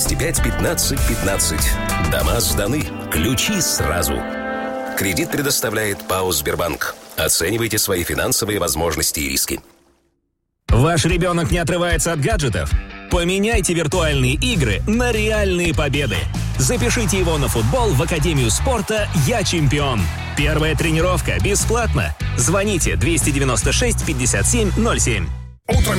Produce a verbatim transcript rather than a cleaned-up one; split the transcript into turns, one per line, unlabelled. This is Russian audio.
пять пятнадцать пятнадцать. Дома сданы. Ключи сразу. Кредит предоставляет ПАО «Сбербанк». Оценивайте свои финансовые возможности и риски.
Ваш ребенок не отрывается от гаджетов? Поменяйте виртуальные игры на реальные победы. Запишите его на футбол в Академию спорта «Я чемпион». Первая тренировка бесплатно. Звоните двести девяносто шесть пятьдесят семь ноль семь.
Утром